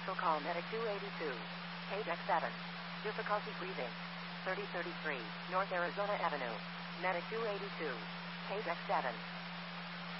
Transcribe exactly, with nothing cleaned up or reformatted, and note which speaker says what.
Speaker 1: Commercial call Medic two eighty-two. Page X seven. Difficulty breathing. thirty thirty-three, North Arizona Avenue. Medic two eighty-two. Page X seven.